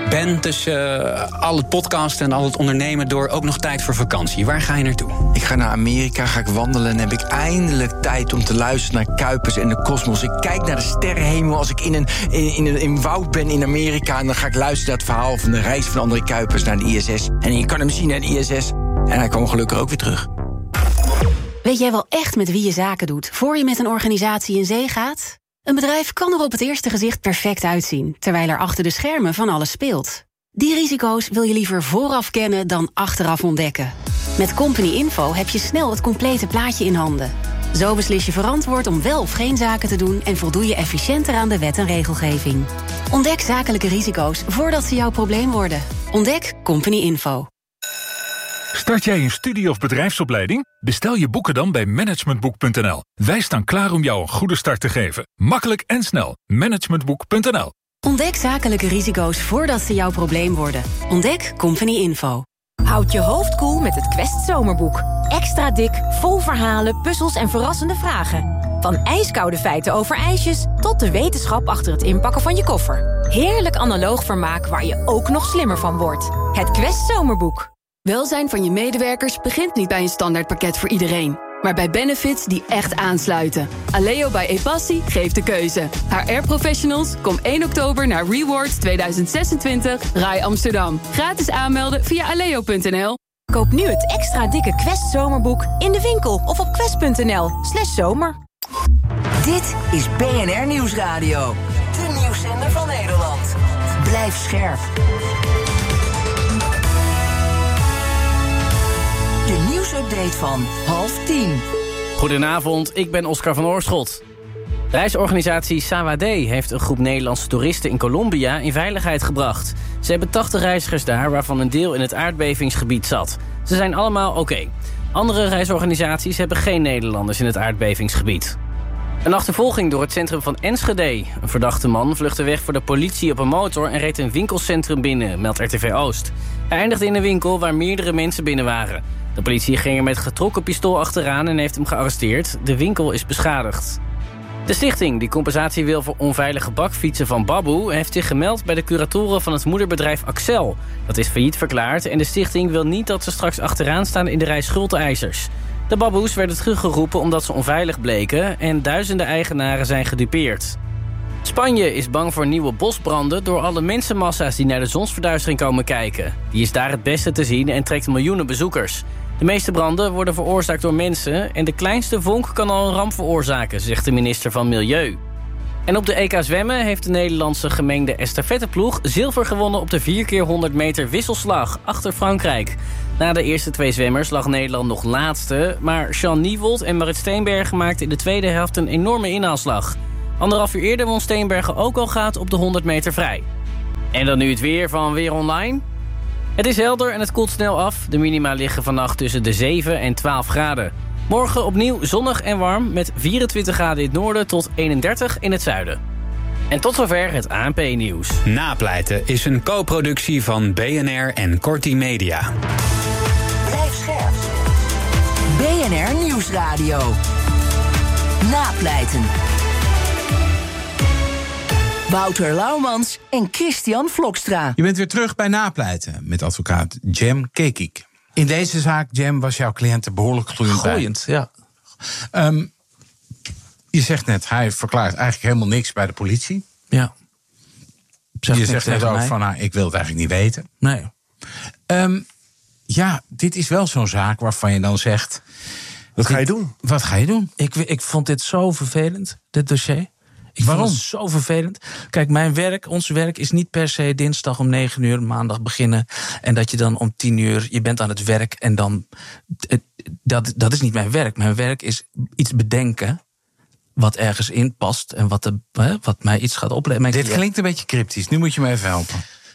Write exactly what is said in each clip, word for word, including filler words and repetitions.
Ben, tussen uh, al het podcasten en al het ondernemen door ook nog tijd voor vakantie. Waar ga je naartoe? Ik ga naar Amerika, ga ik wandelen en heb ik eindelijk tijd om te luisteren naar Kuipers en de kosmos. Ik kijk naar de sterrenhemel als ik in een, in, in een in woud ben in Amerika. En dan ga ik luisteren naar het verhaal van de reis van André Kuipers naar de I S S. En je kan hem zien naar de I S S. En hij kwam gelukkig ook weer terug. Weet jij wel echt met wie je zaken doet voor je met een organisatie in zee gaat? Een bedrijf kan er op het eerste gezicht perfect uitzien, terwijl er achter de schermen van alles speelt. Die risico's wil je liever vooraf kennen dan achteraf ontdekken. Met Company Info heb je snel het complete plaatje in handen. Zo beslis je verantwoord om wel of geen zaken te doen en voldoe je efficiënter aan de wet en regelgeving. Ontdek zakelijke risico's voordat ze jouw probleem worden. Ontdek Company Info. Start jij een studie- of bedrijfsopleiding? Bestel je boeken dan bij managementboek punt n l. Wij staan klaar om jou een goede start te geven. Makkelijk en snel. managementboek punt n l. Ontdek zakelijke risico's voordat ze jouw probleem worden. Ontdek Company Info. Houd je hoofd koel met het Quest Zomerboek. Extra dik, vol verhalen, puzzels en verrassende vragen. Van ijskoude feiten over ijsjes tot de wetenschap achter het inpakken van je koffer. Heerlijk analoog vermaak waar je ook nog slimmer van wordt. Het Quest Zomerboek. Welzijn van je medewerkers begint niet bij een standaardpakket voor iedereen, maar bij benefits die echt aansluiten. Aleo bij Epassi geeft de keuze. H R-professionals, kom één oktober naar Rewards tweeduizend zesentwintig, R A I Amsterdam. Gratis aanmelden via aleo punt n l. Koop nu het extra dikke Quest Zomerboek in de winkel of op quest punt n l slash zomer. Dit is B N R Nieuwsradio. De nieuwszender van Nederland. Blijf scherp. De nieuwsupdate van half tien. Goedenavond, ik ben Oscar van Oorschot. Reisorganisatie Sawadee heeft een groep Nederlandse toeristen in Colombia in veiligheid gebracht. Ze hebben tachtig reizigers daar, waarvan een deel in het aardbevingsgebied zat. Ze zijn allemaal oké. Okay. Andere reisorganisaties hebben geen Nederlanders in het aardbevingsgebied. Een achtervolging door het centrum van Enschede. Een verdachte man vluchtte weg voor de politie op een motor en reed een winkelcentrum binnen, meldt R T V Oost. Hij eindigde in een winkel waar meerdere mensen binnen waren. De politie ging er met getrokken pistool achteraan en heeft hem gearresteerd. De winkel is beschadigd. De stichting die compensatie wil voor onveilige bakfietsen van Baboe heeft zich gemeld bij de curatoren van het moederbedrijf Axel. Dat is failliet verklaard en de stichting wil niet dat ze straks achteraan staan in de rij schuldeisers. De Baboes werden teruggeroepen omdat ze onveilig bleken en duizenden eigenaren zijn gedupeerd. Spanje is bang voor nieuwe bosbranden door alle mensenmassa's die naar de zonsverduistering komen kijken. Die is daar het beste te zien en trekt miljoenen bezoekers. De meeste branden worden veroorzaakt door mensen en de kleinste vonk kan al een ramp veroorzaken, zegt de minister van Milieu. En op de E K zwemmen heeft de Nederlandse gemengde estafetteploeg zilver gewonnen op de vier keer honderd meter wisselslag achter Frankrijk. Na de eerste twee zwemmers lag Nederland nog laatste, maar Jean Niewold en Marit Steenbergen maakten in de tweede helft een enorme inhaalslag. Anderhalf uur eerder won Steenbergen ook al goud op de honderd meter vrij. En dan nu het weer van Weer Online. Het is helder en het koelt snel af. De minima liggen vannacht tussen de zeven en twaalf graden. Morgen opnieuw zonnig en warm met vierentwintig graden in het noorden tot eenendertig in het zuiden. En tot zover het A N P-nieuws. Napleiten is een co-productie van B N R en Corti Media. Blijf scherp. B N R Nieuwsradio. Napleiten. Wouter Laumans en Christian Vlokstra. Je bent weer terug bij Napleiten met advocaat Jem Kekik. In deze zaak, Jem, was jouw cliënt er behoorlijk gloeiend bij. Gloeiend, ja. Um, je zegt net, hij verklaart eigenlijk helemaal niks bij de politie. Ja. Zeg je zegt net ook mij. van, nou, ik wil het eigenlijk niet weten. Nee. Um, ja, dit is wel zo'n zaak waarvan je dan zegt... Wat ga je dit, doen? Wat ga je doen? Ik, ik vond dit zo vervelend, dit dossier. Ik Waarom? vond het zo vervelend. Kijk, mijn werk, ons werk is niet per se dinsdag om negen uur, maandag beginnen. En dat je dan om tien uur, je bent aan het werk en dan... Dat, dat is niet mijn werk. Mijn werk is iets bedenken wat ergens in past en wat, de, wat mij iets gaat opleveren. Dit klinkt een beetje cryptisch, nu moet je me even helpen.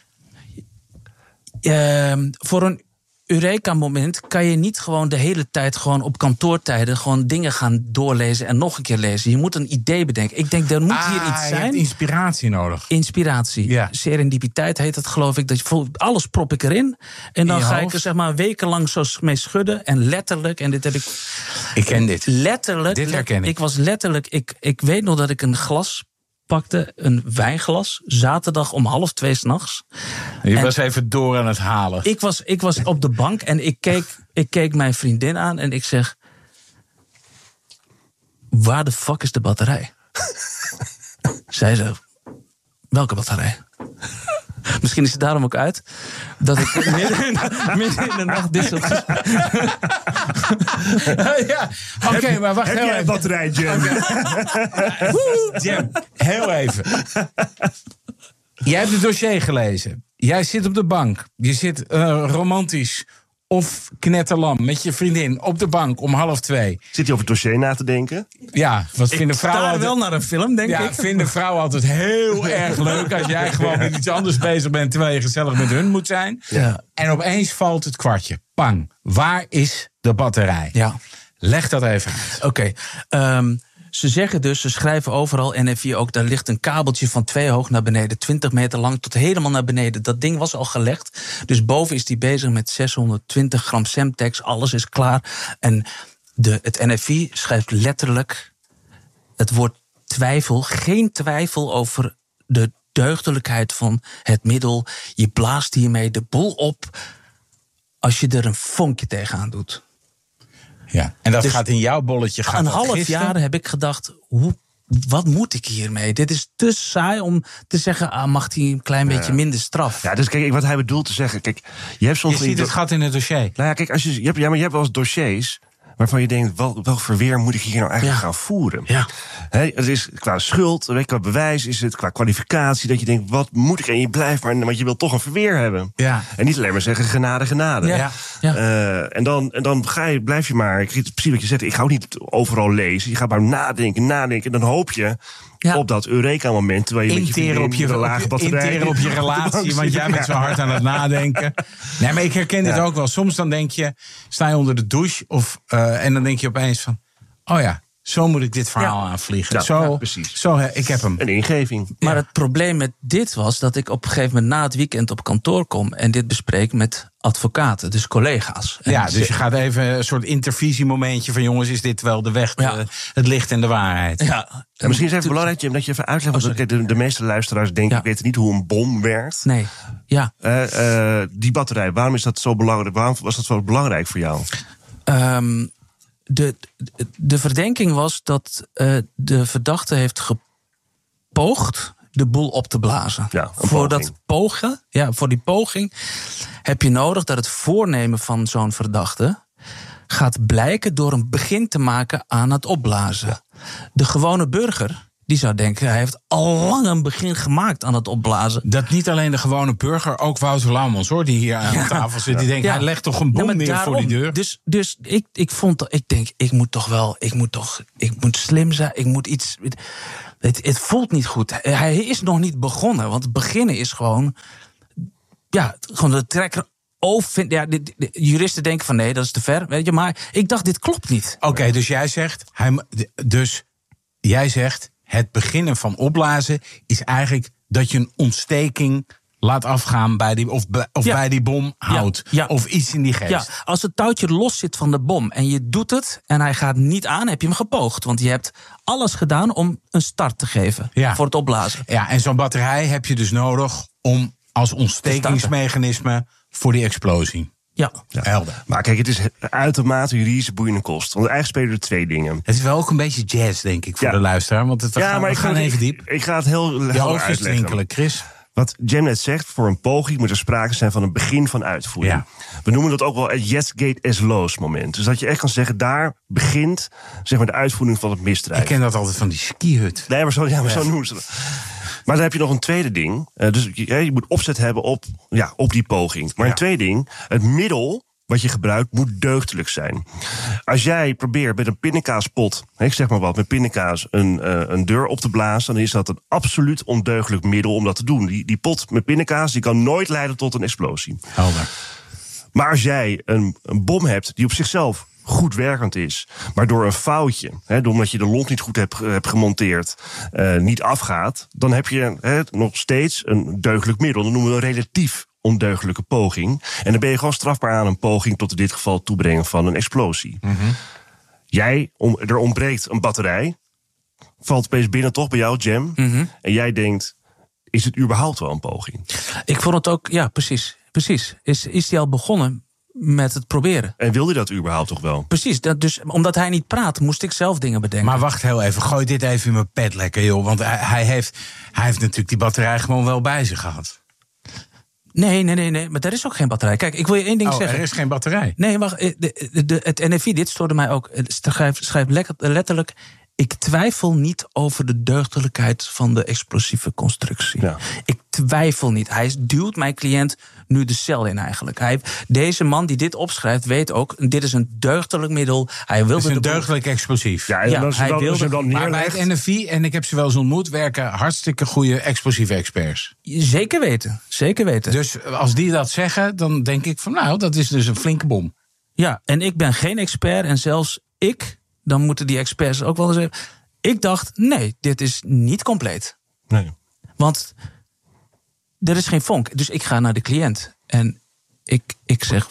Uh, voor een Eureka-moment kan je niet gewoon de hele tijd gewoon op kantoortijden gewoon dingen gaan doorlezen en nog een keer lezen. Je moet een idee bedenken. Ik denk, er moet ah, hier iets zijn. Je hebt inspiratie nodig. Inspiratie. Ja. Serendipiteit heet het, geloof ik. Dat je, alles prop ik erin. En dan ga hoofd. ik er zeg maar wekenlang zo mee schudden. En letterlijk, en dit heb ik... Ik ken dit. Letterlijk. Dit herken ik. Ik was letterlijk... Ik, ik weet nog dat ik een glas pakte een wijnglas. Zaterdag om half twee 's nachts. Je En was even door aan het halen. Ik was, ik was op de bank en ik keek, ik keek mijn vriendin aan en ik zeg... Waar de fuck is de batterij? Zij zei, welke batterij? Misschien is het daarom ook uit dat ik midden in, midden in de nacht dit soort... ja, oké, okay, maar wacht heb heel jij even. een batterij, Jam? Okay. Jam, heel even. Jij hebt het dossier gelezen. Jij zit op de bank. Je zit uh, romantisch of knetterlam met je vriendin op de bank om half twee. Zit je over het dossier na te denken? Ja, wat ik vinden vrouwen sta altijd... wel naar een film, denk ja, ik. Ja, vinden vrouwen altijd heel erg leuk als jij gewoon met iets anders bezig bent terwijl je gezellig met hun moet zijn. Ja. En opeens valt het kwartje. Pang. Waar is de batterij? Ja. Leg dat even uit. Oké. Okay, um, Ze zeggen dus, ze schrijven overal, N F I ook... daar ligt een kabeltje van twee hoog naar beneden... twintig meter lang tot helemaal naar beneden. Dat ding was al gelegd. Dus boven is die bezig met zeshonderdtwintig gram Semtex. Alles is klaar. En de, het N F I schrijft letterlijk... het woord twijfel, geen twijfel over de deugdelijkheid van het middel. Je blaast hiermee de boel op... als je er een vonkje tegenaan doet. Ja, en dat dus gaat in jouw bolletje. Gaat een dat half gisten? jaar heb ik gedacht, hoe, wat moet ik hiermee? Dit is te saai om te zeggen, ah, mag hij een klein beetje Ja. minder straf? Ja, dus kijk, wat hij bedoelt te zeggen... Kijk, je hebt soms Je ziet het gat in het dossier. Nou ja, kijk, als je, je hebt, ja, maar je hebt wel eens dossiers... waarvan je denkt, wel, welk verweer moet ik hier nou eigenlijk Ja. gaan voeren? Ja. He, het is qua schuld, weet je, qua bewijs, is het qua kwalificatie... dat je denkt, wat moet ik? En je blijft maar, want je wilt toch een verweer hebben. Ja. En niet alleen maar zeggen, genade, genade. Ja. Ja. Uh, en dan, en dan ga je, blijf je maar, ik weet precies wat je zegt... ik ga ook niet overal lezen, je gaat maar nadenken, nadenken... en dan hoop je... Ja. op dat Eureka-moment, terwijl je Interen met je op je, de lage batterij... interen op je relatie, want jij bent zo hard aan het nadenken. Nee, maar ik herken dit Ja. ook wel. Soms dan denk je, sta je onder de douche... Of, uh, en dan denk je opeens van... oh ja, zo moet ik dit verhaal Ja. aanvliegen. Ja, zo, ja, precies. Zo, ik heb hem. Een ingeving. Maar Ja. het probleem met dit was dat ik op een gegeven moment na het weekend op kantoor kom... en dit bespreek met advocaten, dus collega's. En Ja, dus je gaat even een soort intervisiemomentje van... jongens, is dit wel de weg, de, Ja. het licht en de waarheid? Ja, En misschien is het even belangrijk, Jim, dat je even uitlegt... want de, de meeste luisteraars denken, Ja. ik weet niet hoe een bom werkt. nee, ja. Uh, uh, die batterij, waarom is dat zo belangrijk? Waarom was dat zo belangrijk voor jou? Um, de, de verdenking was dat uh, de verdachte heeft gepoogd de boel op te blazen. Ja, een voor poging. dat pogen, ja, voor die poging heb je nodig dat het voornemen van zo'n verdachte gaat blijken door een begin te maken aan het opblazen. Ja. De gewone burger die zou denken, hij heeft al lang een begin gemaakt aan het opblazen. Dat niet alleen de gewone burger, ook Wouter Laumans, hoor, die hier aan Ja. tafel zit. Die denkt, Ja. hij legt toch een bom Ja, maar neer daarom, voor die deur. Dus, dus ik, ik vond, dat- ik denk, ik moet toch wel, ik moet toch, ik moet slim zijn, ik moet iets. Het, het voelt niet goed. Hij is nog niet begonnen, want het beginnen is gewoon, ja, gewoon de trekker. Of vind, ja, de, de juristen denken van nee, dat is te ver, weet je. Maar ik dacht, dit klopt niet. Oké, okay, dus jij zegt, hij, dus jij zegt, het beginnen van opblazen is eigenlijk dat je een ontsteking laat afgaan bij die, of, bij, of Ja. bij die bom houdt. Ja. Of iets in die geest. Ja, als het touwtje los zit van de bom en je doet het en hij gaat niet aan, heb je hem gepoogd. Want je hebt alles gedaan om een start te geven Ja. voor het opblazen. Ja, en zo'n batterij heb je dus nodig om als ontstekingsmechanisme voor die explosie. Ja. Ja. Helder. Maar kijk, het is uitermate juridische boeiende kost. Want eigenlijk spelen er twee dingen. Het is wel ook een beetje jazz, denk ik, voor Ja. de luisteraar. Want het, we ja, gaan, maar we ik gaan ga, even ik, diep. Ik ga het heel Je helder oogjes uitleggen. twinkelen, Chris. Wat Jam net zegt, voor een poging moet er sprake zijn van een begin van uitvoering. Ja. We noemen dat ook wel het yes gate as lows moment. Dus dat je echt kan zeggen, daar begint zeg maar, de uitvoering van het misdrijf. Ik ken dat altijd van die skihut. Nee, maar zo, ja, maar Ja. zo noemen ze dat. Maar dan heb je nog een tweede ding. Uh, dus je, je moet opzet hebben op, ja, op die poging. Maar Ja. een tweede ding, het middel wat je gebruikt moet deugdelijk zijn. Als jij probeert met een pindakaaspot, ik zeg maar wat, met pindakaas een, uh, een deur op te blazen, dan is dat een absoluut ondeugdelijk middel om dat te doen. Die, die pot met pindakaas die kan nooit leiden tot een explosie. Helder. Maar als jij een, een bom hebt die op zichzelf goed werkend is, maar door een foutje, hè, omdat je de lont niet goed hebt, hebt gemonteerd, uh, niet afgaat, dan heb je hè, nog steeds een deugdelijk middel. Dat noemen we een relatief ondeugdelijke poging. En dan ben je gewoon strafbaar aan een poging tot in dit geval toebrengen van een explosie. Mm-hmm. Jij, om, er ontbreekt een batterij. valt opeens binnen toch bij jou, Jam. Mm-hmm. En jij denkt, is het überhaupt wel een poging? Ik vond het ook, ja, precies. precies. Is, is hij al begonnen met het proberen? En wilde hij dat überhaupt toch wel? Precies, dat, dus omdat hij niet praat, moest ik zelf dingen bedenken. Maar wacht heel even, gooi dit even in mijn pet lekker, joh. Want hij, hij, heeft, hij heeft natuurlijk die batterij gewoon wel bij zich gehad. Nee, nee, nee, nee, maar er is ook geen batterij. Kijk, ik wil je één ding oh, zeggen. Er is geen batterij. Nee, wacht, de, de, de, het N F I, dit stoorde mij ook. Het schrijft schrijf letterlijk: ik twijfel niet over de deugdelijkheid van de explosieve constructie. Ja. Ik twijfel niet. Hij duwt mijn cliënt nu de cel in eigenlijk. Hij, deze man die dit opschrijft weet ook, dit is een deugdelijk middel. Hij wilde het is een de deugdelijk explosief. Ja, en Ja, als je hij dan, als je wilde- dan Maar bij neerlegt... het N F I, en ik heb ze wel eens ontmoet, werken hartstikke goede explosieve experts. Zeker weten, zeker weten. Dus als die dat zeggen, dan denk ik van nou, dat is dus een flinke bom. Ja, en ik ben geen expert en zelfs ik, dan moeten die experts ook wel eens zeggen. Ik dacht, nee, dit is niet compleet. Nee. Want er is geen vonk. Dus ik ga naar de cliënt. En ik, ik zeg,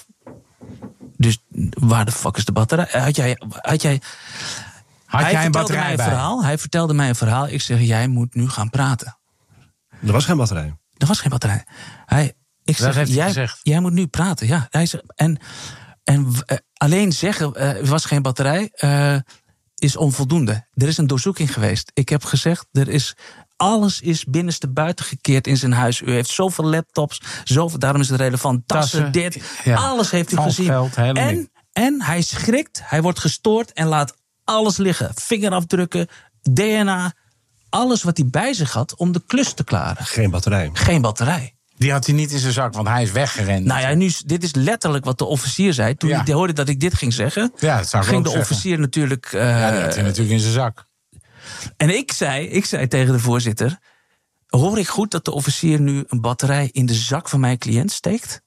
dus waar de fuck is de batterij? Had jij... Had jij Had hij jij een vertelde batterij mij een bij? verhaal. Hij vertelde mij een verhaal. Ik zeg, jij moet nu gaan praten. Er was geen batterij. Er was geen batterij. Hij, ik zeg, heeft hij jij, gezegd? jij moet nu praten. Ja, hij zegt, en en uh, alleen zeggen, uh, er was geen batterij, uh, is onvoldoende. Er is een doorzoeking geweest. Ik heb gezegd, er is... Alles is binnenste buiten gekeerd in zijn huis. U heeft zoveel laptops, zoveel, daarom is het relevant. Tassen, Tassen, dit, ja. alles heeft u Valsveld, gezien. helemaal niks. En, en hij schrikt, hij wordt gestoord en laat alles liggen. Vingerafdrukken, D N A, alles wat hij bij zich had om de klus te klaren. Geen batterij. Geen batterij. Die had hij niet in zijn zak, want hij is weggerend. Nou ja, nu, dit is letterlijk wat de officier zei. Toen Ja. hij hoorde dat ik dit ging zeggen, Ja, dat zou ik ging ook de zeggen. officier natuurlijk... Uh, Ja, die had hij natuurlijk in zijn zak. En ik zei, ik zei tegen de voorzitter... Hoor ik goed dat de officier nu een batterij in de zak van mijn cliënt steekt?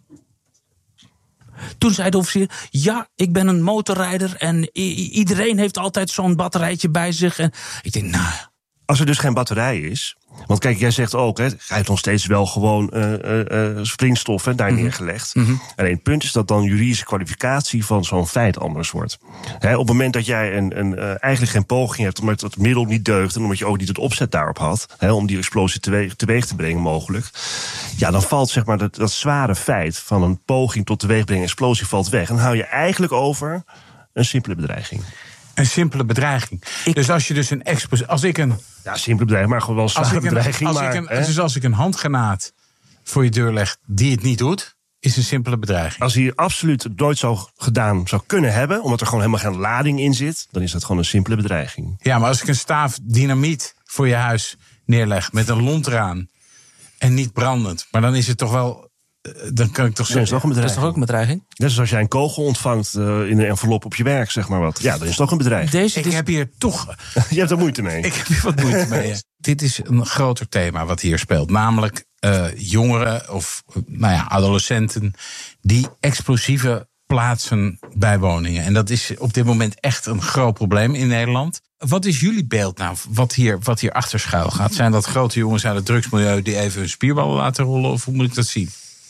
Toen zei de officier, ja, ik ben een motorrijder... en i- iedereen heeft altijd zo'n batterijtje bij zich. En ik denk, nou... Als er dus geen batterij is... Want kijk, jij zegt ook, hè, hij heeft nog steeds wel gewoon uh, uh, uh, springstof hè, daar mm-hmm. neergelegd. Mm-hmm. Alleen het punt is dat dan juridische kwalificatie van zo'n feit anders wordt. Hè, op het moment dat jij een, een, uh, eigenlijk geen poging hebt, omdat het middel niet deugt en omdat je ook niet het opzet daarop had, hè, om die explosie teweeg, teweeg te brengen mogelijk, ja, dan valt zeg maar dat, dat zware feit van een poging tot teweegbrengen explosie valt weg. En dan hou je eigenlijk over een simpele bedreiging. Een simpele bedreiging. Ik, dus als je dus een explosief... Als ik een... Ja, simpele bedreiging, maar gewoon wel een zware bedreiging. Als maar, ik een, dus als ik een handgranaat voor je deur leg die het niet doet, is een simpele bedreiging. Als hij absoluut nooit zou gedaan zou kunnen hebben, omdat er gewoon helemaal geen lading in zit, dan is dat gewoon een simpele bedreiging. Ja, maar als ik een staaf dynamiet voor je huis neerleg met een lont eraan en niet brandend, maar dan is het toch wel... Dan kan ik toch zeggen, zeggen, dat is toch ook een bedreiging? Net zoals jij een kogel ontvangt uh, in een envelop op je werk, zeg maar wat. Ja, dan is het toch een bedreiging. Deze, ik dit... heb hier toch... Je hebt er moeite mee. Ik heb hier wat moeite mee. Ja. Dit is een groter thema wat hier speelt. Namelijk uh, jongeren of nou ja, adolescenten die explosieven plaatsen bij woningen. En dat is op dit moment echt een groot probleem in Nederland. Wat is jullie beeld nou, wat hier, wat hier achter schuil gaat? Zijn dat grote jongens uit het drugsmilieu die even hun spierballen laten rollen? Of hoe moet ik dat zien?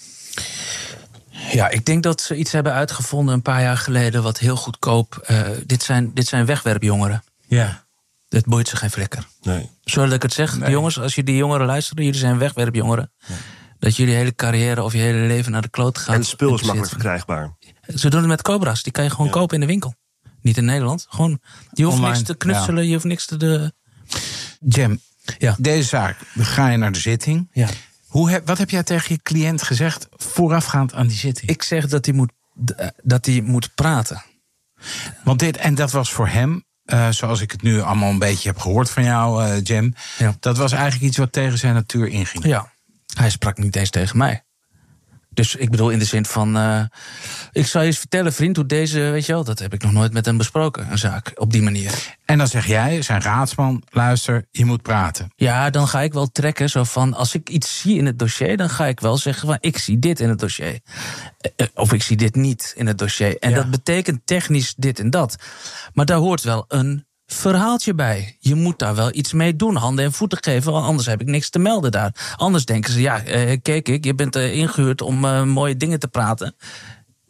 Ja, ik denk dat ze iets hebben uitgevonden een paar jaar geleden wat heel goedkoop... Uh, dit, zijn, dit zijn wegwerpjongeren. Ja. Dat boeit ze geen flikker. Nee. Zodat ik het zeg, Nee. jongens, als je die jongeren luisteren... jullie zijn wegwerpjongeren. Nee. Dat jullie hele carrière of je hele leven naar de kloot gaat. En het spul is makkelijk verkrijgbaar. Ze doen het met Cobra's, die kan je gewoon ja. kopen in de winkel. Niet in Nederland, gewoon... Je hoeft Online, niks te knutselen, ja. Je hoeft niks te... De... Jam, ja. deze zaak, dan ga je naar de zitting... Ja. Hoe heb, wat heb jij tegen je cliënt gezegd voorafgaand aan die zitting? Ik zeg dat hij moet, dat hij moet praten. Want dit, en dat was voor hem, uh, zoals ik het nu allemaal een beetje heb gehoord van jou, uh, Jam... Ja. Dat was eigenlijk iets wat tegen zijn natuur inging. Ja, hij sprak niet eens tegen mij. Dus ik bedoel in de zin van... Uh, ik zal je eens vertellen, vriend, hoe deze... Weet je wel, dat heb ik nog nooit met hem besproken, een zaak, op die manier. En dan zeg jij, zijn raadsman, luister, je moet praten. Ja, dan ga ik wel trekken, zo van... Als ik iets zie in het dossier, dan ga ik wel zeggen van... Ik zie dit in het dossier. Uh, of ik zie dit niet in het dossier. En ja. dat betekent technisch dit en dat. Maar daar hoort wel een verhaaltje bij. Je moet daar wel iets mee doen, handen en voeten geven... want anders heb ik niks te melden daar. Anders denken ze, ja, uh, kijk ik, je bent uh, ingehuurd om uh, mooie dingen te praten...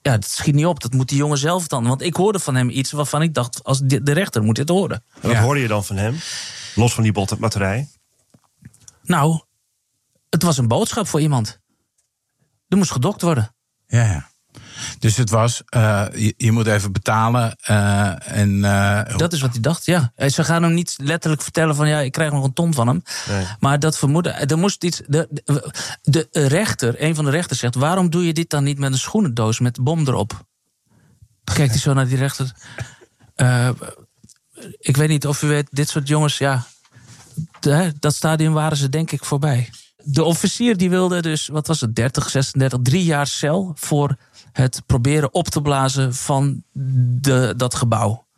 Ja, dat schiet niet op. Dat moet die jongen zelf dan. Want ik hoorde van hem iets waarvan ik dacht, als de, de rechter moet dit horen. En wat ja. hoorde je dan van hem? Los van die batterij? Nou, het was een boodschap voor iemand. Er moest gedokt worden. Ja, ja. Dus het was, uh, je, je moet even betalen. Uh, en, uh, dat is wat hij dacht, ja. Ze gaan hem niet letterlijk vertellen van, ja, ik krijg nog een ton van hem. Nee. Maar dat vermoeden, er moest iets. De, de, de rechter, een van de rechters zegt, waarom doe je dit dan niet met een schoenendoos met bom erop? Kijkt hij zo naar die rechter. Uh, ik weet niet of u weet, dit soort jongens, ja. De, dat stadium waren ze denk ik voorbij. De officier die wilde dus, wat was het, dertig, zesendertig, drie jaar cel voor het proberen op te blazen van de, dat gebouw.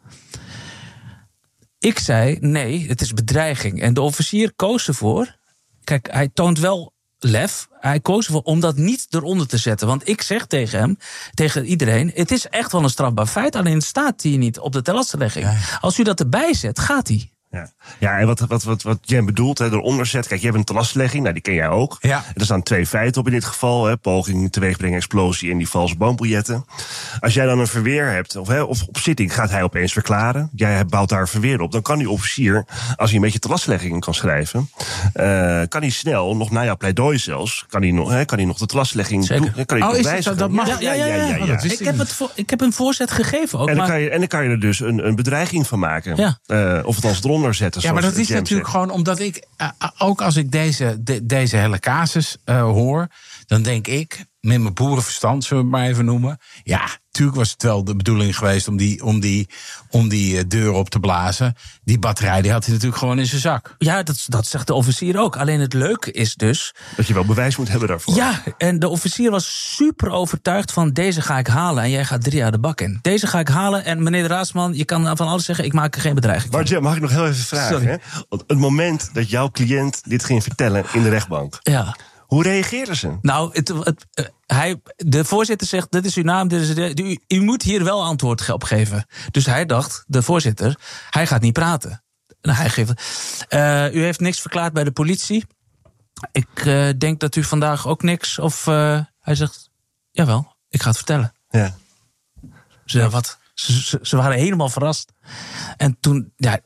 Ik zei, nee, het is bedreiging. En de officier koos ervoor. Kijk, hij toont wel lef. Hij koos ervoor om dat niet eronder te zetten. Want ik zeg tegen hem, tegen iedereen, het is echt wel een strafbaar feit. Alleen staat hij niet op de tellastenlegging. Ja. Als u dat erbij zet, gaat hij. Ja. ja, en wat, wat, wat, wat Jen bedoelt, hè, eronder zet. Kijk, je hebt een tellastenlegging, nou, die ken jij ook. Ja. Er staan twee feiten op in dit geval. Hè, poging teweegbrengen, explosie en die valse bankbiljetten. Als jij dan een verweer hebt, of, hè, of op zitting gaat hij opeens verklaren. Jij bouwt daar een verweer op. Dan kan die officier, als hij een beetje tellastenlegging kan schrijven, uh, kan hij snel, nog na jouw pleidooi zelfs, kan hij nog, hè, kan hij nog de tellastenlegging doen. Kan hij oh, nog is het zo? Dat mag? Ja, ja, ja. ja, ja, ja. Oh, ik, heb het voor, ik heb een voorzet gegeven ook. En dan, maar... kan je, en dan kan je er dus een, een bedreiging van maken. Ja. Uh, of het als eronder zetten. Ja, maar dat is natuurlijk zegt. gewoon omdat ik, uh, ook als ik deze, de, deze hele casus uh, hoor, dan denk ik, met mijn boerenverstand, zullen we het maar even noemen. Ja, natuurlijk was het wel de bedoeling geweest om die, om die, om die uh, deur op te blazen. Die batterij die had hij natuurlijk gewoon in zijn zak. Ja, dat, dat zegt de officier ook. Alleen het leuke is dus, dat je wel bewijs moet hebben daarvoor. Ja, en de officier was super overtuigd van, deze ga ik halen en jij gaat drie jaar de bak in. Deze ga ik halen en meneer de Raadsman, je kan van alles zeggen, ik maak er geen bedreiging van. Maar Jim, mag ik nog heel even vragen? Hè? Want het moment dat jouw cliënt dit ging vertellen in de rechtbank, ja. Hoe reageerden ze? Nou, het, het, uh, hij, de voorzitter zegt, dit is uw naam, dit is de, u, u moet hier wel antwoord op geven. Dus hij dacht, de voorzitter, hij gaat niet praten. Nou, hij geeft, uh, u heeft niks verklaard bij de politie. Ik uh, denk dat u vandaag ook niks, of uh, hij zegt, jawel, ik ga het vertellen. Ja. Ze, wat? Ze, ze, ze waren helemaal verrast. En toen, ja,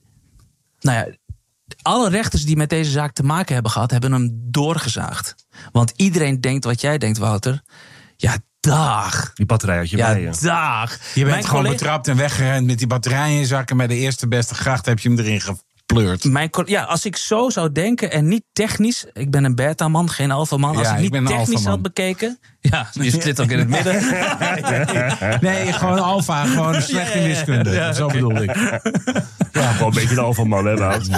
nou ja, alle rechters die met deze zaak te maken hebben gehad, hebben hem doorgezaagd. Want iedereen denkt wat jij denkt, Wouter. Ja, dag. Die batterij had je ja, bij je. dag. Je bent Mijn gewoon collega... betrapt en weggerend met die batterij in je zak. En bij de eerste beste gracht heb je hem erin gepleurd. Mijn co- ja, als ik zo zou denken en niet technisch. Ik ben een beta-man, geen alpha-man. Als Ja, ik niet ik ben een technisch alpha-man. had bekeken. Ja, je zit ook in het midden. Nee, gewoon alfa, gewoon slecht in wiskunde. Ja, ja, zo okay. bedoel ik. Ja, gewoon een beetje de alpha-man, hè, Wout?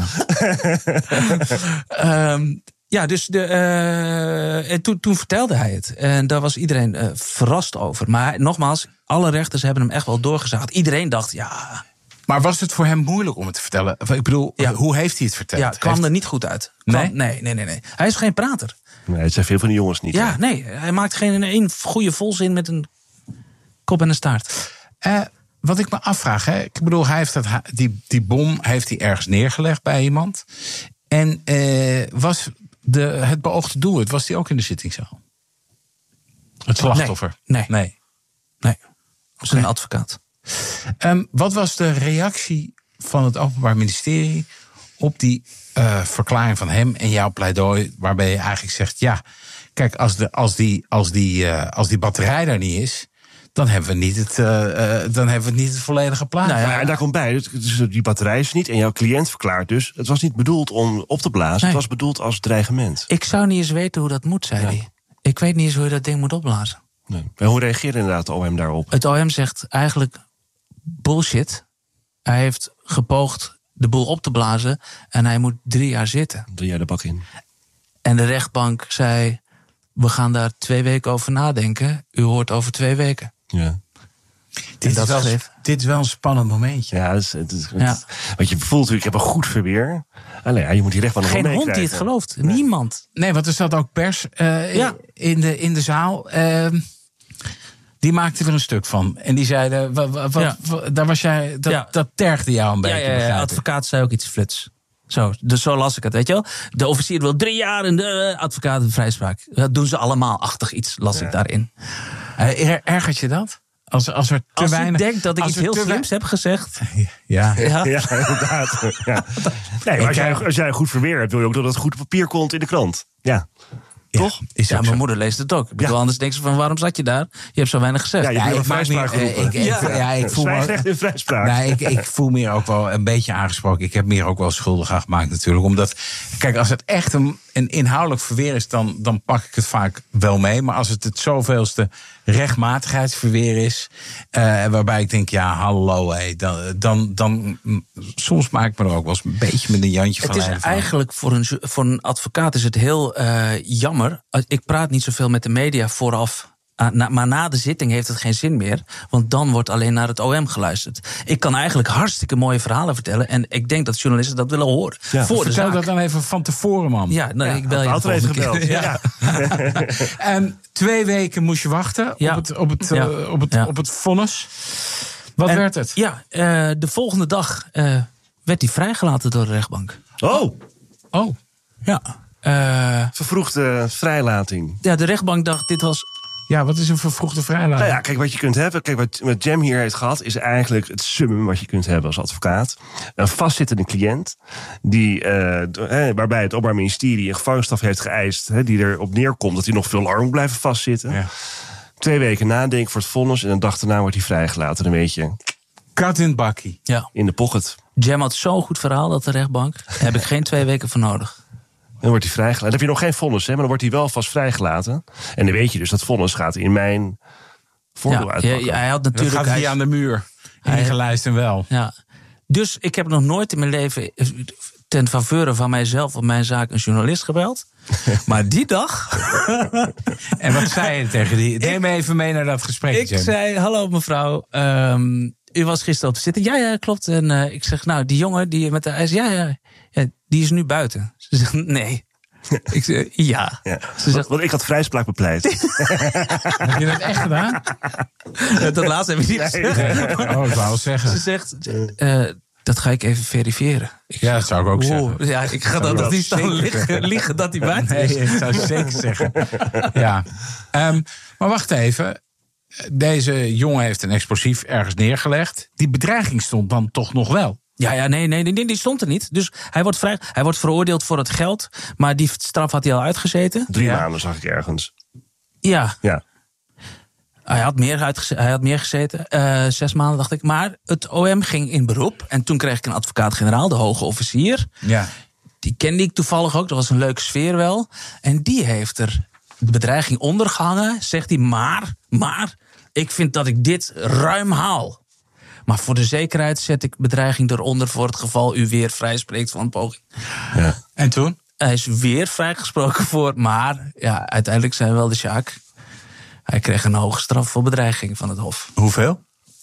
um, Ja, dus de, uh, en toen, toen vertelde hij het. En daar was iedereen uh, verrast over. Maar nogmaals, alle rechters hebben hem echt wel doorgezaagd. Iedereen dacht, ja... Maar was het voor hem moeilijk om het te vertellen? Ik bedoel, ja. hoe heeft hij het verteld? Ja, het kwam heeft... er niet goed uit. Kwam, Nee? nee? Nee, nee, nee. Hij is geen prater. Nee, het zijn veel van die jongens niet. Ja, hè? nee. Hij maakt geen één goede volzin met een kop en een staart. Uh, wat ik me afvraag, hè, ik bedoel, hij heeft dat, die, die bom heeft hij ergens neergelegd bij iemand. En uh, was de, het beoogde doelwit, was hij ook in de zittingszaal? Het slachtoffer? Nee. Nee. Nee. nee. Dat is een advocaat. Um, wat was de reactie van het Openbaar Ministerie op die uh, verklaring van hem en jouw pleidooi, waarbij je eigenlijk zegt, ja, kijk, als, de, als, die, als, die, uh, als die batterij daar niet is, dan hebben we niet het, uh, uh, dan hebben we niet het volledige plaatje. Nou ja, en daar komt bij, dus die batterij is niet en jouw cliënt verklaart dus, het was niet bedoeld om op te blazen, Nee. het was bedoeld als dreigement. Ik zou niet eens weten hoe dat moet, zei Ja. hij. Ik weet niet eens hoe je dat ding moet opblazen. Nee. En hoe reageerde inderdaad de O M daarop? Het O M zegt eigenlijk bullshit. Hij heeft gepoogd de boel op te blazen en hij moet drie jaar zitten. Drie jaar de bak in. En de rechtbank zei, we gaan daar twee weken over nadenken. U hoort over twee weken. Ja. Dit, dat is wel, schreef. dit is wel een spannend momentje. Ja, het is, het is, het, Ja. want je voelt natuurlijk, ik heb een goed verweer. Alleen, ja, je moet die rechtbank nog Geen wel hond die het meekrijgen. gelooft. Niemand. Nee, want er zat ook pers uh, Ja. in, de, in de zaal. Uh, die maakte er een stuk van. En die zeiden, wa, wa, wa, Ja. wa- daar was jij, dat, Ja. dat tergde jou een Ja, beetje. ja, ja, begrijp de ik. advocaat zei ook iets flits. Zo, dus zo las ik het, weet je wel. De officier wil drie jaar en de advocaat een vrijspraak. Dat doen ze allemaal, achtig iets las Ja. ik daarin. Uh, ergert je dat? Als, als er te als weinig... je denkt dat ik als iets er heel te slims heb gezegd. Ja, ja. ja inderdaad. Ja. Nee, maar als, jij, als jij een goed verweer hebt, wil je ook dat het goed op papier komt in de krant. Ja. Ja, toch? Is ja, mijn moeder leest het ook. Ik bedoel, ja. Anders denkt ze van, waarom zat je daar? Je hebt zo weinig gezegd. Ja, je ja, hebt ik een vrijspraak meer, geroepen. ik, ik, ja. ja, ik voel Zwijgrecht in vrijspraak. Nee, ik, ik voel me hier ook wel een beetje aangesproken. Ik heb me hier ook wel schuldig aan gemaakt natuurlijk. Omdat, kijk, als het echt een, een inhoudelijk verweer is, dan, dan pak ik het vaak wel mee. Maar als het het zoveelste rechtmatigheidsverweer is, uh, waarbij ik denk, ja, hallo, hé, dan, dan, dan soms maak ik me er ook wel eens een beetje met een jantje van. Het is eigenlijk voor een, voor een advocaat is het heel uh, jammer. Ik praat niet zoveel met de media vooraf. Maar na de zitting heeft het geen zin meer. Want dan wordt alleen naar het O M geluisterd. Ik kan eigenlijk hartstikke mooie verhalen vertellen. En ik denk dat journalisten dat willen horen. Ja, voor de vertel zaak. dat dan even van tevoren, man. Ja, nou, ja, ik bel je altijd even gebeld. Ja. Ja. um, twee weken moest je wachten ja. op het, op het, ja. uh, op het, ja. op het vonnis. Wat en, werd het? Ja, uh, de volgende dag uh, werd hij vrijgelaten door de rechtbank. Oh. Oh. Ja. Uh, Vervroegde vrijlating. Ja, de rechtbank dacht, dit was... Ja, wat is een vervroegde vrijlating? Nou ja, kijk, wat je kunt hebben, kijk, wat, wat Jam hier heeft gehad, is eigenlijk het summum wat je kunt hebben als advocaat. Een vastzittende cliënt, die, uh, eh, waarbij het Openbaar Ministerie een gevangenisstraf heeft geëist, hè, die erop neerkomt dat hij nog veel langer moet blijven vastzitten. Ja. Twee weken nadenken voor het vonnis en een dag daarna wordt hij vrijgelaten. Dan weet je... Kat in het bakkie. Ja. In de pocket. Jam had zo'n goed verhaal dat de rechtbank. Daar heb ik geen twee weken voor nodig. Dan wordt hij vrijgelaten. Dan heb je nog geen vonnis, hè, maar dan wordt hij wel vast vrijgelaten. En dan weet je dus dat vonnis gaat in mijn voordeel ja, uitpakken. Ja, hij had natuurlijk... Dat gaat hij aan de muur. Ingelijst en wel. Ja. Dus ik heb nog nooit in mijn leven ten faveur van mijzelf of mijn zaak een journalist gebeld. Maar die dag... En wat zei je tegen die? Neem me even mee naar dat gesprek. Ik Jam. zei, hallo mevrouw, um, u was gisteren op te zitten. Ja, ja, klopt. En uh, ik zeg, nou, die jongen die met de ijs, ja, ja, ja, die is nu buiten. Ze zegt, nee. Ik zeg, ja. ja. Ze zegt, want ik had vrijspraak bepleit. Heb je dat echt gedaan? Dat laatste heb ik niet gezegd. Nee. Oh, ik wou wel zeggen. Ze zegt, uh, dat ga ik even verifiëren. Ik ja, dat zou ik ook oh, zeggen. Ja, ik ga dat nog niet staan liggen, liegen dat hij buiten is. Nee, dat zou ik zeker zeggen. Ja. Um, maar wacht even. Deze jongen heeft een explosief ergens neergelegd. Die bedreiging stond dan toch nog wel? Ja, ja, nee, nee, nee, die stond er niet. Dus hij wordt, vrij, hij wordt veroordeeld voor het geld. Maar die straf had hij al uitgezeten. Drie ja. maanden zag ik ergens. Ja. Ja. Hij had meer, uitgeze- hij had meer gezeten. Uh, zes maanden, dacht ik. Maar het O M ging in beroep. En toen kreeg ik een advocaat-generaal, de hoge officier. Ja. Die kende ik toevallig ook. Dat was een leuke sfeer wel. En die heeft er de bedreiging ondergehangen. Zegt hij, maar, maar... ik vind dat ik dit ruim haal. Maar voor de zekerheid zet ik bedreiging eronder voor het geval u weer vrijspreekt van een poging. Ja. En toen? Hij is weer vrijgesproken voor, maar ja, uiteindelijk zijn we wel de Sjaak. Hij kreeg een hoge straf voor bedreiging van het Hof. Hoeveel?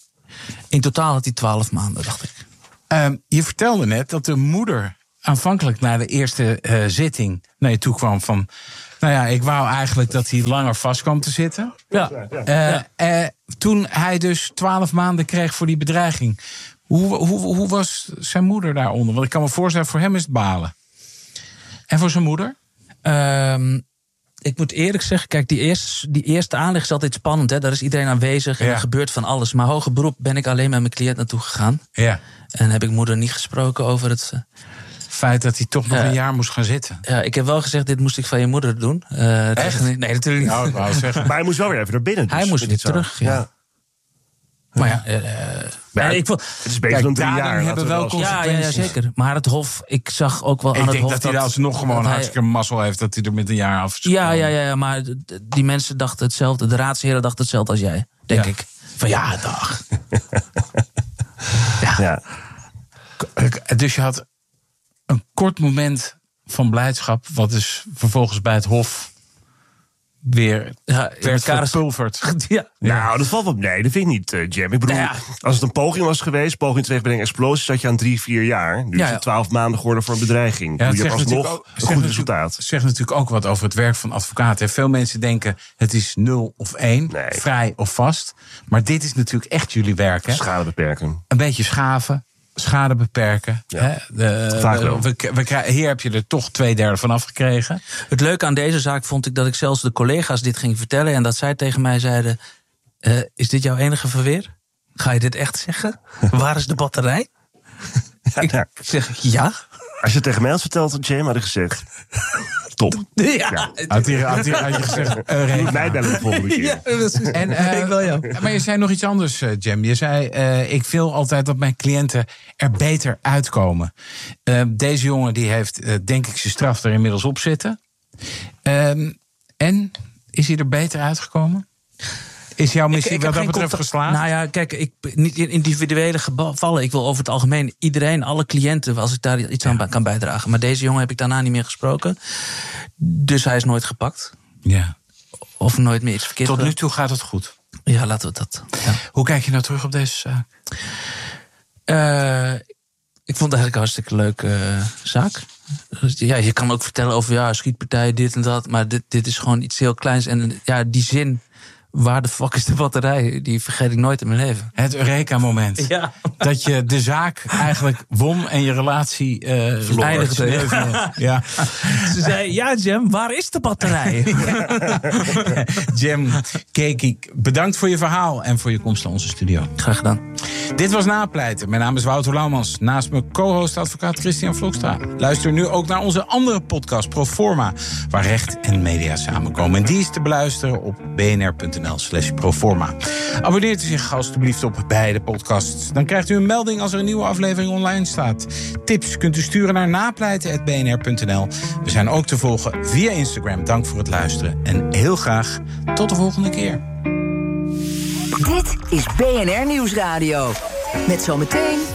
In totaal had hij twaalf maanden, dacht ik. Um, je vertelde net dat de moeder aanvankelijk na de eerste uh, zitting naar je toe kwam van... nou ja, ik wou eigenlijk dat hij langer vast kwam te zitten. Ja. Uh, ja. Uh, toen hij dus twaalf maanden kreeg voor die bedreiging. Hoe, hoe, hoe was zijn moeder daaronder? Want ik kan me voorstellen, voor hem is het balen. En voor zijn moeder? Um, ik moet eerlijk zeggen, kijk, die eerste, die eerste aanleg is altijd spannend. Hè? Daar is iedereen aanwezig en ja. er gebeurt van alles. Maar hoger beroep ben ik alleen met mijn cliënt naartoe gegaan. Ja. En heb ik moeder niet gesproken over het... Uh, feit dat hij toch nog ja. een jaar moest gaan zitten. Ja, ik heb wel gezegd, dit moest ik van je moeder doen. Uh, Echt? Nee, natuurlijk niet. Nou, ik wou zeggen. Maar hij moest wel weer even naar binnen. Dus hij moest weer terug, ja. ja. Maar ja, uh, ja ik vond, het is beter kijk, dan drie jaar. Hebben wel ja, ja, ja, zeker. Maar het Hof, ik zag ook wel ik aan het Hof... Ik denk dat hij alsnog gewoon hij, hartstikke mazzel heeft... dat hij er met een jaar af is. Ja, ja, ja, ja, maar die mensen dachten hetzelfde. De raadsheren dachten hetzelfde als jij, denk ja. ik. Van ja, dag. ja. ja. Dus je had een kort moment van blijdschap... wat dus vervolgens bij het Hof... weer ja, werd verpulverd. Ja. Nou, dat valt wel. Nee, dat vind ik niet, uh, Jam. Ik bedoel, nou ja. als het een poging was geweest, poging teweegbrengen explosies, zat je aan drie, vier jaar. Nu ja, is het twaalf maanden geworden voor een bedreiging. Ja, je hebt alsnog ook, een goed resultaat. Het zegt natuurlijk ook wat over het werk van advocaten. Veel mensen denken, het is nul of één, nee. vrij of vast. Maar dit is natuurlijk echt jullie werk. Hè? Schade beperken. Een beetje schaven. Schade beperken. Ja, hè? De, vaak wel. We, we, we, hier heb je er toch twee derde van afgekregen. Het leuke aan deze zaak vond ik dat ik zelfs de collega's dit ging vertellen. En dat zij tegen mij zeiden, Uh, is dit jouw enige verweer? Ga je dit echt zeggen? Waar is de batterij? Ja, ik ja. zeg ja. Als je het tegen mij had verteld, Jam, had ik gezegd... Top. Ja. Ja. Had hij, had hij, had je gezegd... Uh, Je moet mij bellen de volgende keer. Ja, dat is, En, uh, ik wil jou. Maar je zei nog iets anders, uh, Jam. Je zei, uh, ik wil altijd dat mijn cliënten er beter uitkomen. Uh, deze jongen die heeft, uh, denk ik, zijn straf er inmiddels op zitten. Uh, en, is hij er beter uitgekomen? Is jouw missie Ik- ik wat heb dat geen betreft contact- geslaagd? Nou ja, kijk, ik, niet in individuele gevallen. Ik wil over het algemeen iedereen, alle cliënten, als ik daar iets aan kan bijdragen. Maar deze jongen heb ik daarna niet meer gesproken. Dus hij is nooit gepakt. Ja. Of nooit meer iets verkeerd Tot nu gedaan. toe gaat het goed. Ja, laten we dat. Ja. Hoe kijk je nou terug op deze zaak? Uh, ik vond het eigenlijk een hartstikke leuke uh, zaak. Dus ja, je kan ook vertellen over ja, schietpartij, dit en dat. Maar dit, dit is gewoon iets heel kleins. En ja, die zin, waar de fuck is de batterij? Die vergeet ik nooit in mijn leven. Het Eureka-moment. Ja. Dat je de zaak eigenlijk won en je relatie uh, Eindigde. eindigde. Ja. Ze zei, ja Jam, waar is de batterij? Jam Keki, bedankt voor je verhaal en voor je komst naar onze studio. Graag gedaan. Dit was Napleiten. Mijn naam is Wouter Laumans. Naast mijn co-host advocaat Christian Vlokstra. Luister nu ook naar onze andere podcast Proforma, waar recht en media samenkomen. En die is te beluisteren op bnr.nl slash proforma. Abonneert u zich alstublieft op beide podcasts. Dan krijgt u een melding als er een nieuwe aflevering online staat. Tips kunt u sturen naar napleiten apenstaartje b n r punt n l. We zijn ook te volgen via Instagram. Dank voor het luisteren. En heel graag tot de volgende keer. Dit is B N R Nieuwsradio. Met zometeen